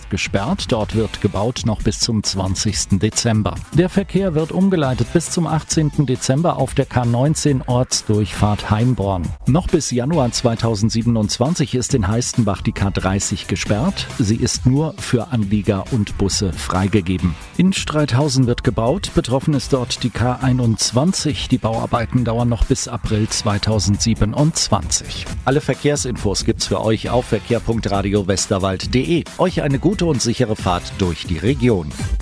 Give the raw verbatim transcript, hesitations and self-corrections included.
ist gesperrt. Dort wird gebaut noch bis zum zwanzigsten Dezember. Der Verkehr wird umgeleitet bis zum achtzehnten Dezember auf der K neunzehn Ortsdurchfahrt Heimborn. Noch bis Januar zweitausendsiebenundzwanzig ist in Heistenbach die K dreißig gesperrt. Sie ist nur für Anlieger und Busse freigegeben. In Streithausen wird gebaut. Betroffen ist dort die K einundzwanzig. Die Bauarbeiten dauern noch bis April zweitausendsiebenundzwanzig. Alle Verkehrsinfos gibt's für euch auf verkehr punkt radio westerwald punkt de. Euch eine gute und sichere Fahrt durch die Region.